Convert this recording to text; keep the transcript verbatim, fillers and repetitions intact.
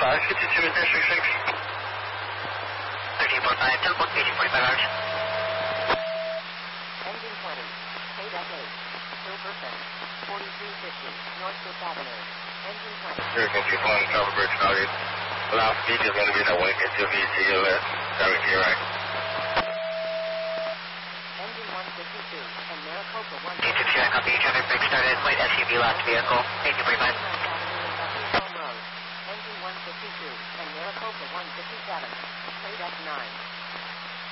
five, fifty-two is there, six six. thirteen point five, teleport speed forty-five hours. Engine twenty, K D E C eight, Silverton, forty-three fifty, North Fifth Avenue. Engine twenty. Hurricane two one, cover bridge target. Allow speed is going to be that one, get to V to your left, direct to your right. Engine one fifty-two, and Maricopa one eight two two, I copy. Traffic brake started. Light S U V last vehicle. eighteen forty-five. Engine one fifty-two, and Maricopa one fifty-seven, K D E C nine.